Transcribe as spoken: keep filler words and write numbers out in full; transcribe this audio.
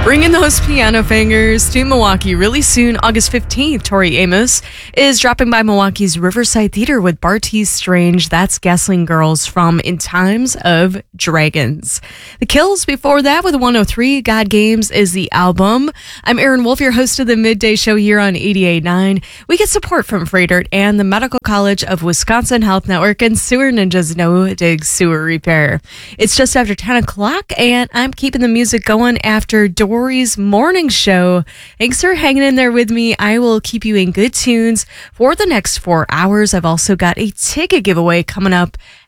Bringing those piano fingers to Milwaukee really soon, August fifteenth, Tori Amos is dropping by Milwaukee's Riverside Theater with Bartees Strange. That's Gasoline Girls from In Times of Dragons. The Kills before that with one oh three, God Games is the album. I'm Erin Wolf, your host of the Midday Show here on eighty-eight point nine. We get support from Freighter and the Medical College of Wisconsin Health Network and Sewer Ninjas No Dig Sewer Repair. It's just after ten o'clock and I'm keeping the music going after Dory's morning show. Thanks for hanging in there with me. I will keep you in good tunes for the next four hours. I've also got a ticket giveaway coming up